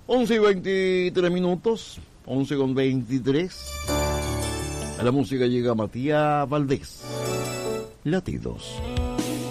11:23, 11:23. A la música llega Matías Valdés. Latidos.